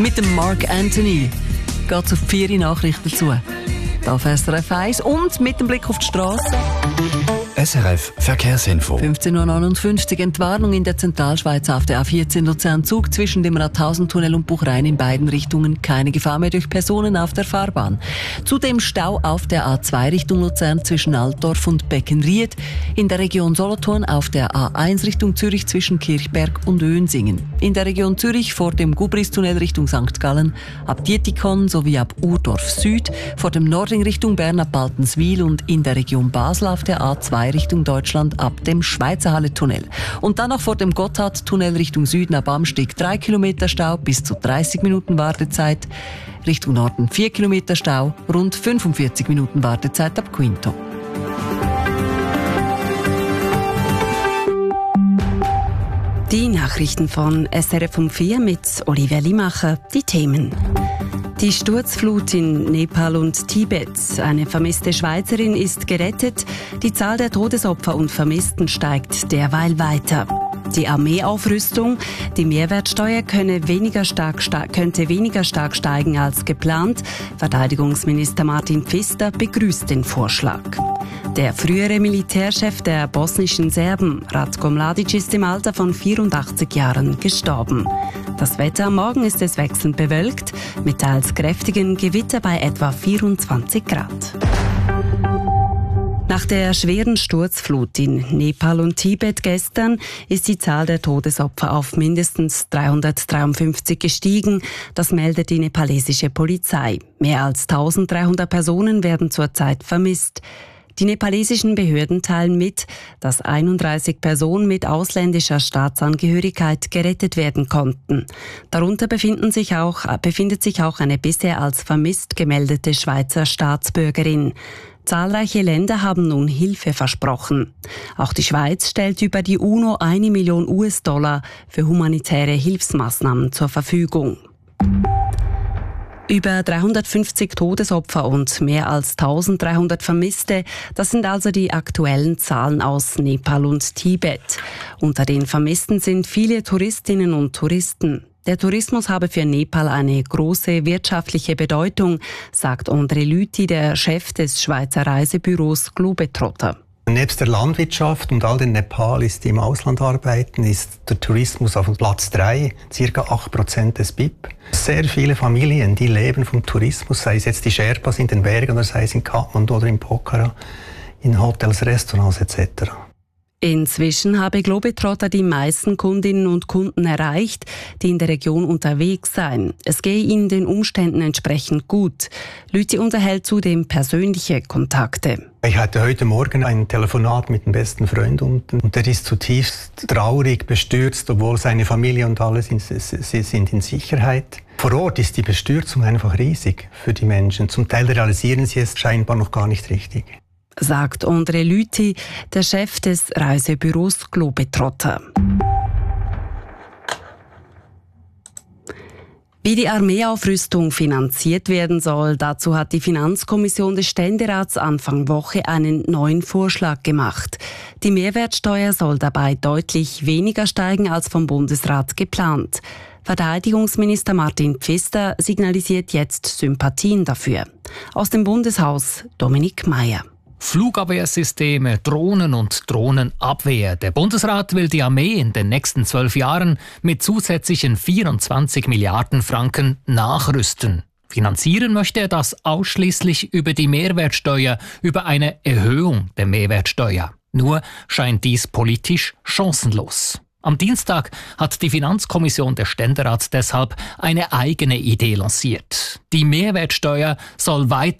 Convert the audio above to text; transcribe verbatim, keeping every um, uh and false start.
Mit dem Mark Anthony geht es auf die vier Nachrichten zu. Da S R F eins und mit dem Blick auf die Straße. S R F Verkehrsinfo. fünfzehn Uhr neunundfünfzig, Entwarnung in der Zentralschweiz auf der A vierzehn Luzern-Zug zwischen dem Rathausentunnel und Buchrein in beiden Richtungen. Keine Gefahr mehr durch Personen auf der Fahrbahn. Zudem Stau auf der A zwei Richtung Luzern zwischen Altdorf und Beckenried. In der Region Solothurn auf der A eins Richtung Zürich zwischen Kirchberg und Önsingen. In der Region Zürich vor dem Gubristunnel Richtung Sankt Gallen ab Dietikon sowie ab Urdorf Süd. Vor dem Nordring Richtung Bern ab Baltenswil und in der Region Basel auf der A zwei Richtung Deutschland ab dem Schweizerhalle-Tunnel. Und dann noch vor dem Gotthardtunnel Richtung Süden ab Amstig drei Kilometer Stau, bis zu dreißig Minuten Wartezeit. Richtung Norden vier Kilometer Stau, rund fünfundvierzig Minuten Wartezeit ab Quinto. Die Nachrichten von S R F um vier mit Olivia Limacher. Die Themen. Die Sturzflut in Nepal und Tibet. Eine vermisste Schweizerin ist gerettet. Die Zahl der Todesopfer und Vermissten steigt derweil weiter. Die Armeeaufrüstung. Die Mehrwertsteuer könne weniger stark, könnte weniger stark steigen als geplant. Verteidigungsminister Martin Pfister begrüßt den Vorschlag. Der frühere Militärchef der bosnischen Serben, Ratko Mladic, ist im Alter von vierundachtzig Jahren gestorben. Das Wetter: morgen ist es wechselnd bewölkt, mit teils kräftigen Gewitter bei etwa vierundzwanzig Grad. Nach der schweren Sturzflut in Nepal und Tibet gestern ist die Zahl der Todesopfer auf mindestens dreihundertdreiundfünfzig gestiegen. Das meldet die nepalesische Polizei. Mehr als eintausenddreihundert Personen werden zurzeit vermisst. Die nepalesischen Behörden teilen mit, dass einunddreißig Personen mit ausländischer Staatsangehörigkeit gerettet werden konnten. Darunter befinden sich auch, befindet sich auch eine bisher als vermisst gemeldete Schweizer Staatsbürgerin. Zahlreiche Länder haben nun Hilfe versprochen. Auch die Schweiz stellt über die UNO eine Million U S-Dollar für humanitäre Hilfsmaßnahmen zur Verfügung. Über dreihundertfünfzig Todesopfer und mehr als eintausenddreihundert Vermisste, das sind also die aktuellen Zahlen aus Nepal und Tibet. Unter den Vermissten sind viele Touristinnen und Touristen. Der Tourismus habe für Nepal eine große wirtschaftliche Bedeutung, sagt André Lüthi, der Chef des Schweizer Reisebüros Globetrotter. Nebst der Landwirtschaft und all den Nepalis, die im Ausland arbeiten, ist der Tourismus auf Platz drei, ca. acht Prozent des B I P. Sehr viele Familien, die leben vom Tourismus, sei es jetzt die Sherpas in den Bergen oder sei es in Kathmandu oder in Pokhara, in Hotels, Restaurants et cetera. Inzwischen habe Globetrotter die meisten Kundinnen und Kunden erreicht, die in der Region unterwegs seien. Es gehe ihnen den Umständen entsprechend gut. Lüthi unterhält zudem persönliche Kontakte. Ich hatte heute Morgen ein Telefonat mit dem besten Freund und, und der ist zutiefst traurig, bestürzt, obwohl seine Familie und alle sind, sie sind in Sicherheit. Vor Ort ist die Bestürzung einfach riesig für die Menschen. Zum Teil realisieren sie es scheinbar noch gar nicht richtig. Sagt André Lüthi, der Chef des Reisebüros Globetrotter. Wie die Armeeaufrüstung finanziert werden soll, dazu hat die Finanzkommission des Ständerats Anfang Woche einen neuen Vorschlag gemacht. Die Mehrwertsteuer soll dabei deutlich weniger steigen als vom Bundesrat geplant. Verteidigungsminister Martin Pfister signalisiert jetzt Sympathien dafür. Aus dem Bundeshaus Dominik Mayer. Flugabwehrsysteme, Drohnen und Drohnenabwehr. Der Bundesrat will die Armee in den nächsten zwölf Jahren mit zusätzlichen vierundzwanzig Milliarden Franken nachrüsten. Finanzieren möchte er das ausschließlich über die Mehrwertsteuer, über eine Erhöhung der Mehrwertsteuer. Nur scheint dies politisch chancenlos. Am Dienstag hat die Finanzkommission des Ständerats deshalb eine eigene Idee lanciert. Die Mehrwertsteuer soll weiter